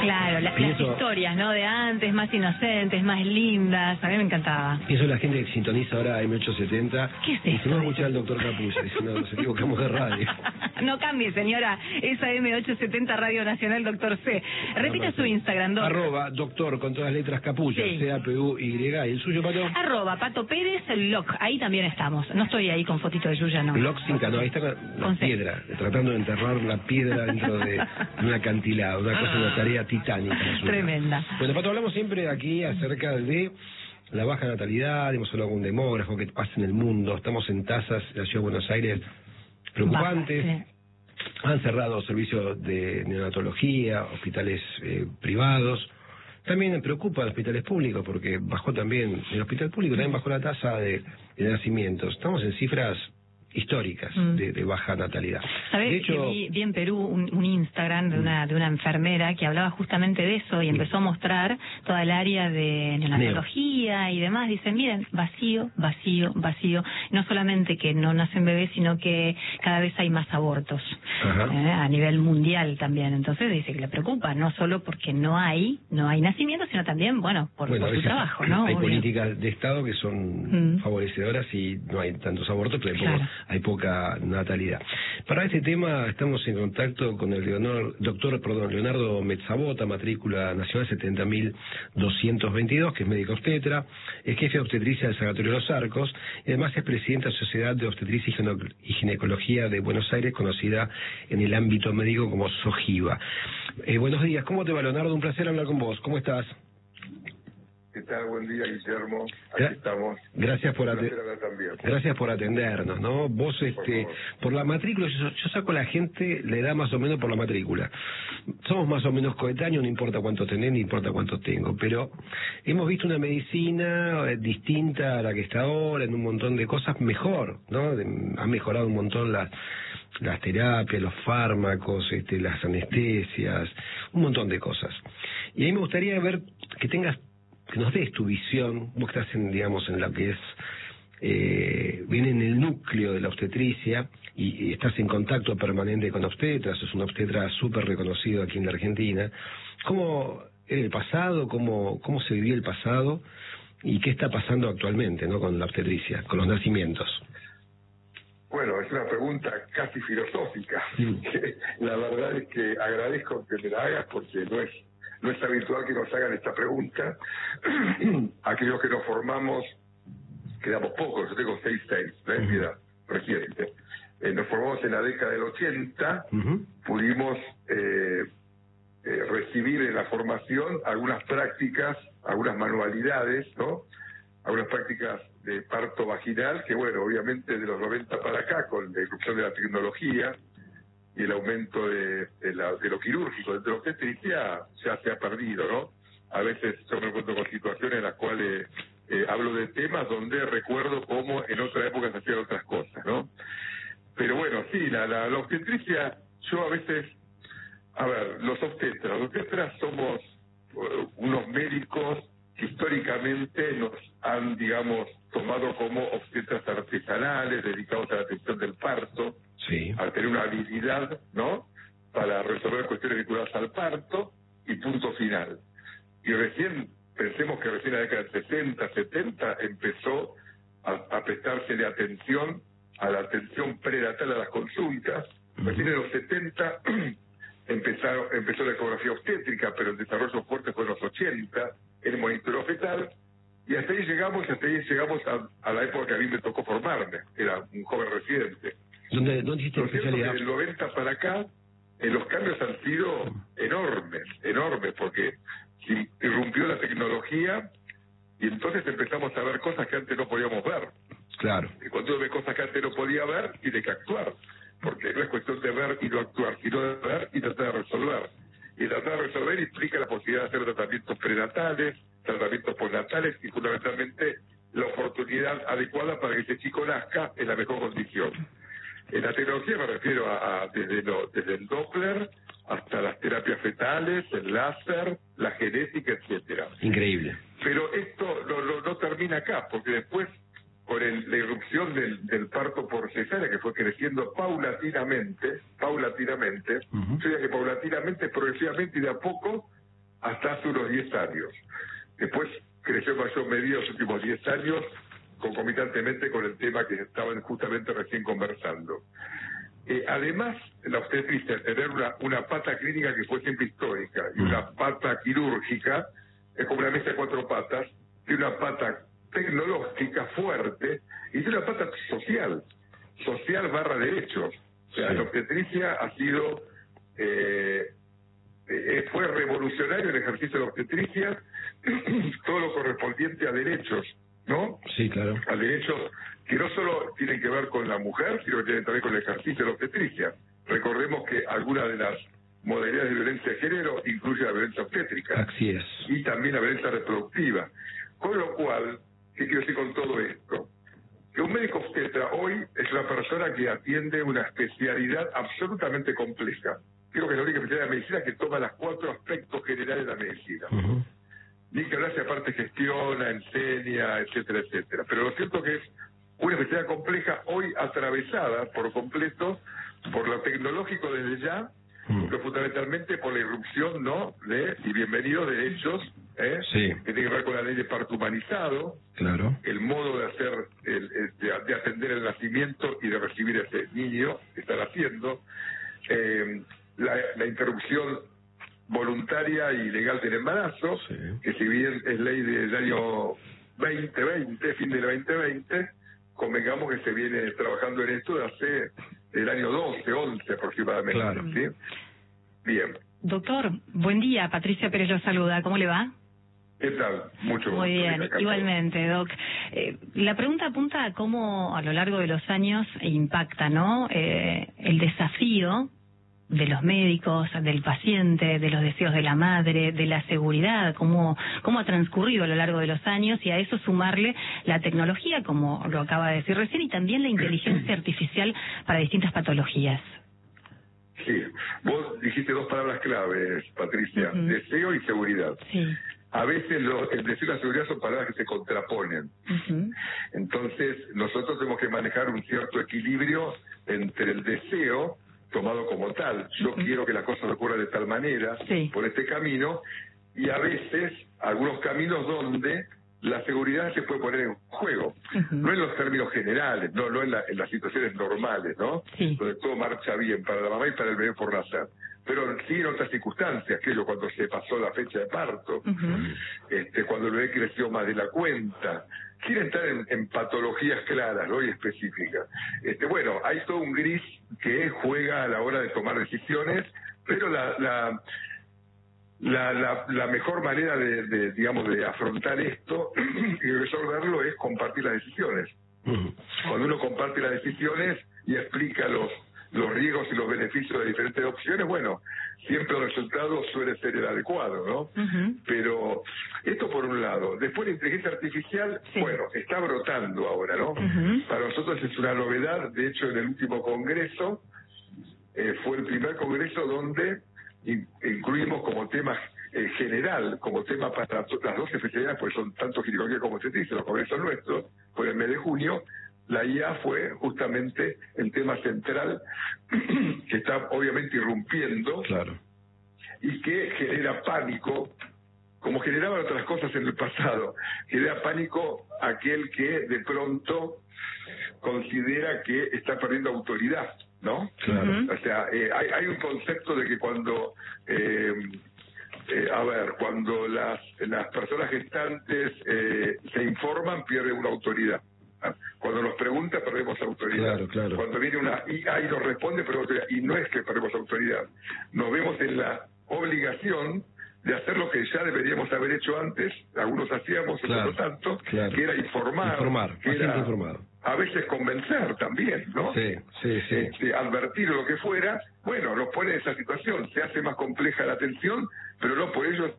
Claro, las historias, ¿no? De antes, más inocentes, más lindas. A mí me encantaba. Eso es la gente que sintoniza ahora M870. ¿Qué es y esto? se va a escuchar al doctor Capullo. Dice, no, nos equivocamos de radio. No cambie, señora. Es M870 Radio Nacional, doctor C. Repita su Instagram, doctor. @doctor con todas letras Capullo. Sí. CAPUY. ¿Y el suyo, Pato? @Pato Pérez Loc. Ahí también estamos. No estoy ahí con fotito de Yuya, no. Loc sin no, ahí está la piedra. Tratando de enterrar la piedra dentro de un acantilado. Una cosa, una tarea titánica. Tremenda. Bueno, Pato, hablamos siempre aquí acerca de la baja natalidad, hemos hablado con un demógrafo, que pasa en el mundo, estamos en tasas de la Ciudad de Buenos Aires preocupantes, sí. Han cerrado servicios de neonatología, hospitales privados, también me preocupa los hospitales públicos, porque bajó también, el hospital público también bajó la tasa de nacimientos, estamos en cifras históricas de baja natalidad. ¿Sabés? De hecho, vi en Perú un Instagram de una enfermera que hablaba justamente de eso y empezó a mostrar toda el área de neonatología y demás. Dicen, miren, vacío, vacío, vacío. No solamente que no nacen bebés, sino que cada vez hay más abortos a nivel mundial también. Entonces dice que le preocupa, no solo porque no hay nacimientos, sino también, por su trabajo, ¿no? Hay políticas de Estado que son favorecedoras y no hay tantos abortos, pero hay poca natalidad. Para este tema estamos en contacto con el doctor Leonardo Mezzabota, matrícula nacional 70.222, que es médico obstetra, es jefe de obstetricia del Sanatorio Los Arcos, y además es presidente de la Sociedad de Obstetricia y Ginecología de Buenos Aires, conocida en el ámbito médico como SOGIVA. Buenos días, ¿cómo te va, Leonardo? Un placer hablar con vos, ¿cómo estás? ¿Qué tal? Buen día, Guillermo. Aquí estamos. Gracias por atendernos, ¿no? Vos, por la matrícula, yo saco a la gente la edad más o menos por la matrícula. Somos más o menos coetáneos, no importa cuánto tenés, ni importa cuánto tengo, pero hemos visto una medicina distinta a la que está ahora, en un montón de cosas mejor, ¿no? Ha mejorado un montón las terapias, los fármacos, las anestesias, un montón de cosas. Y a mí me gustaría ver que nos des tu visión, vos que estás en la que es, viene en el núcleo de la obstetricia y estás en contacto permanente con obstetras, sos un obstetra súper reconocido aquí en la Argentina. ¿Cómo era el pasado? ¿Cómo se vivió el pasado? ¿Y qué está pasando actualmente, ¿no? Con la obstetricia, con los nacimientos? Bueno, es una pregunta casi filosófica. La verdad es que agradezco que me la hagas porque no es habitual que nos hagan esta pregunta. Aquellos que nos formamos, quedamos pocos, yo tengo 6'6", mi edad reciente. Nos formamos en la década del 80, pudimos recibir en la formación algunas prácticas, algunas manualidades, ¿no? Algunas prácticas de parto vaginal, que obviamente de los 90 para acá, con la irrupción de la tecnología y el aumento de lo quirúrgico dentro de la obstetricia, ya se ha perdido, ¿no? A veces yo me encuentro con situaciones en las cuales hablo de temas donde recuerdo cómo en otra época se hacían otras cosas, ¿no? Pero bueno, sí, la obstetricia, yo a veces, los obstetras somos unos médicos que históricamente nos han, tomado como obstetras artesanales, dedicados a la atención del parto, a tener una habilidad, ¿no?, para resolver cuestiones vinculadas al parto, y punto final. Y pensemos que recién en la década del 60, 70, empezó a prestarse de atención a la atención prenatal, a las consultas. Recién en los 70 empezó la ecografía obstétrica, pero el desarrollo fuerte fue en los 80, el monitoreo fetal, y hasta ahí llegamos a la época que a mí me tocó formarme, era un joven residente. ¿Dónde hiciste la especialidad? Del 90 para acá, los cambios han sido enormes, porque irrumpió la tecnología y entonces empezamos a ver cosas que antes no podíamos ver. Claro. Y cuando uno ve cosas que antes no podía ver, tiene que actuar, porque no es cuestión de ver y no actuar, sino de ver y tratar de resolver. Y tratar de resolver implica la posibilidad de hacer tratamientos prenatales, tratamientos postnatales y fundamentalmente la oportunidad adecuada para que este chico nazca en la mejor condición. En la tecnología me refiero desde el Doppler hasta las terapias fetales, el láser, la genética, etcétera. Increíble. Pero esto no termina acá, porque después, con la irrupción del parto por cesárea, que fue creciendo paulatinamente, yo diría que paulatinamente, progresivamente y de a poco, hasta hace unos 10 años. Después creció en mayor medida los últimos 10 años, concomitantemente con el tema que estaban justamente recién conversando. Además, la obstetricia, tener una pata clínica que fue siempre histórica y una pata quirúrgica, es como una mesa de 4 patas, tiene una pata tecnológica fuerte y tiene una pata social / derechos. O sea, la obstetricia ha sido, fue revolucionario el ejercicio de la obstetricia, todo lo correspondiente a derechos, ¿no? Sí, claro. A derechos que no solo tienen que ver con la mujer, sino que tienen también con el ejercicio de la obstetricia. Recordemos que algunas de las modalidades de violencia de género incluyen la violencia obstétrica. Así es. Y también la violencia reproductiva. Con lo cual, ¿qué quiero decir con todo esto? Que un médico obstetra hoy es una persona que atiende una especialidad absolutamente compleja. Creo que es la única especialidad de medicina que toma los 4 aspectos generales de la medicina. Ni que hablar si aparte gestiona, enseña, etcétera, etcétera. Pero lo cierto que es una especialidad compleja hoy atravesada por completo por lo tecnológico desde ya, pero fundamentalmente por la irrupción, ¿no?, y bienvenidos derechos, sí, que tiene que ver con la ley de parto humanizado, claro, el modo de hacer, de atender el nacimiento y de recibir a ese niño que están haciendo, la interrupción voluntaria y legal del embarazo, sí, que si bien es ley del año 2020, fin del 2020, convengamos que se viene trabajando en esto desde el año 12, 11 aproximadamente. Claro. ¿Sí? Bien. Doctor, buen día. Patricia Pérez lo saluda. ¿Cómo le va? ¿Qué tal? Mucho gusto. Muy bien, igualmente, Doc. La pregunta apunta a cómo a lo largo de los años impacta, ¿no?, el desafío de los médicos, del paciente, de los deseos de la madre, de la seguridad, cómo ha transcurrido a lo largo de los años, y a eso sumarle la tecnología, como lo acaba de decir recién, y también la inteligencia artificial para distintas patologías. Sí, vos dijiste 2 palabras claves, Patricia, deseo y seguridad. Sí. A veces el deseo y la seguridad son palabras que se contraponen. Entonces, nosotros tenemos que manejar un cierto equilibrio entre el deseo tomado como tal. Yo quiero que las cosas ocurran de tal manera, sí, por este camino, y a veces algunos caminos donde la seguridad se puede poner en juego. No en los términos generales, no en las situaciones normales, ¿no? Sí. Donde todo marcha bien para la mamá y para el bebé por nacer. Pero sí en otras circunstancias, aquello cuando se pasó la fecha de parto, cuando el bebé creció más de la cuenta, quiere entrar en patologías claras, ¿no?, y específicas. Bueno, hay todo un gris que juega a la hora de tomar decisiones, pero la mejor manera de afrontar esto y resolverlo es compartir las decisiones. Cuando uno comparte las decisiones y explica los riesgos y los beneficios de diferentes opciones, bueno, siempre el resultado suele ser el adecuado, ¿no? Pero esto por un lado. Después la inteligencia artificial, sí, bueno, está brotando ahora, ¿no? Para nosotros es una novedad. De hecho, en el último congreso, fue el primer congreso donde incluimos como tema general, como tema para las 2 especialidades, pues son tanto ginecología como obstetricia, los congresos nuestros, fue en el mes de junio. La IA fue justamente el tema central que está obviamente irrumpiendo, claro, y que genera pánico, como generaban otras cosas en el pasado. Genera pánico aquel que de pronto considera que está perdiendo autoridad, ¿no? Claro. O sea, hay un concepto de que cuando cuando las personas gestantes se informan, pierden una autoridad. Cuando nos pregunta, perdemos autoridad. Claro, claro. Cuando viene una IA y nos responde, perdemos autoridad. Y no es que perdemos autoridad. Nos vemos en la obligación de hacer lo que ya deberíamos haber hecho antes, algunos hacíamos, otros no tanto, claro, que era informar, que era informado, a veces convencer también, ¿no? Sí, sí, sí. Advertir lo que fuera. Bueno, nos pone en esa situación, se hace más compleja la atención, pero no por ello